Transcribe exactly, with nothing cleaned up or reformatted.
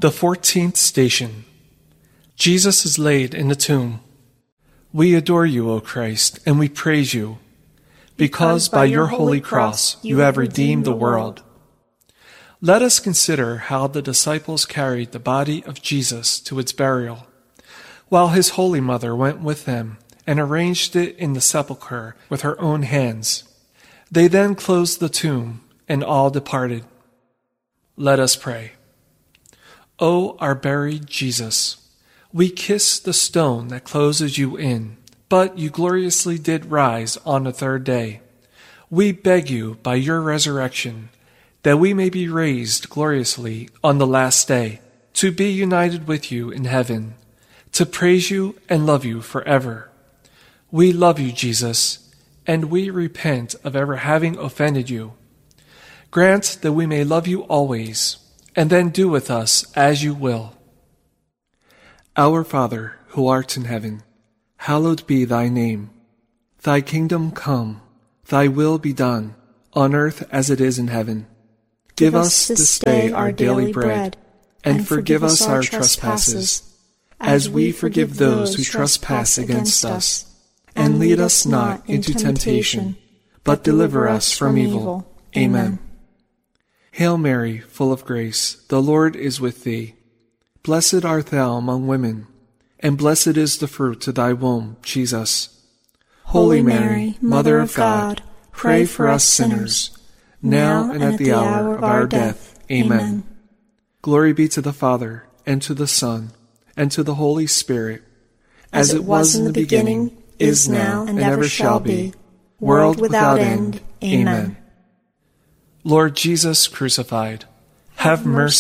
The fourteenth station. Jesus is laid in the tomb. We adore you, O Christ, and we praise you, because by your holy cross you have redeemed the world. Let us consider how the disciples carried the body of Jesus to its burial, while his holy mother went with them and arranged it in the sepulchre with her own hands. They then closed the tomb, and all departed. Let us pray. O our buried Jesus, we kiss the stone that closes you in, but you gloriously did rise on the third day. We beg you by your resurrection that we may be raised gloriously on the last day, to be united with you in heaven, to praise you and love you forever. We love you, Jesus, and we repent of ever having offended you. Grant that we may love you always, and then do with us as you will. Our Father, who art in heaven, hallowed be thy name. Thy kingdom come, thy will be done, on earth as it is in heaven. Give us this day our daily bread, and forgive us our trespasses, as we forgive those who trespass against us. And lead us not into temptation, but deliver us from evil. Amen. Hail Mary, full of grace, the Lord is with thee. Blessed art thou among women, and blessed is the fruit of thy womb, Jesus. Holy Mary, Mother of God, pray for us sinners, now and at the hour of our death. Amen. Glory be to the Father, and to the Son, and to the Holy Spirit, as it was in the beginning, is now, and ever shall be, world without end. Amen. Lord Jesus crucified, have mercy